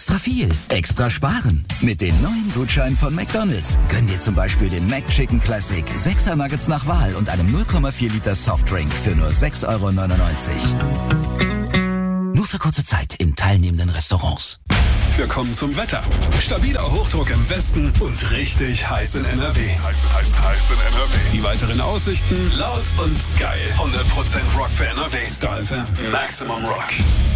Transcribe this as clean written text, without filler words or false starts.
Extra viel, extra sparen. Mit den neuen Gutscheinen von McDonald's. Gönn dir zum Beispiel den McChicken Classic, 6er Nuggets nach Wahl und einem 0,4 Liter Softdrink für nur 6,99 €. Nur für kurze Zeit in teilnehmenden Restaurants. Wir kommen zum Wetter. Stabiler Hochdruck im Westen und richtig heiß in NRW. Heiß in NRW. Die weiteren Aussichten laut und geil. 100% Rock für NRW. Style für Maximum Rock.